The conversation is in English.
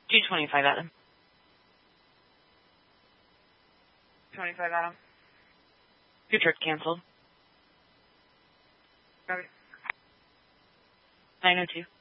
225 Adam. 25 Adam. Your trip canceled. Okay. 902.